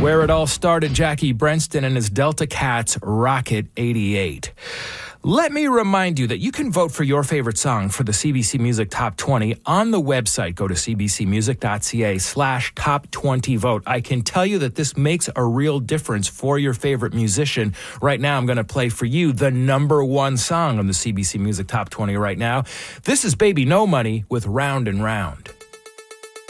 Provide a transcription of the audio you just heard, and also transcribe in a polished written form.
Where it all started, Jackie Brenston and his Delta Cats Rocket 88. Let me remind you that you can vote for your favorite song for the CBC Music Top 20 on the website. Go to cbcmusic.ca/top20vote. I can tell you that this makes a real difference for your favorite musician. Right now, I'm going to play for you the number one song on the CBC Music Top 20 right now. This is Baby No Money with Round and Round.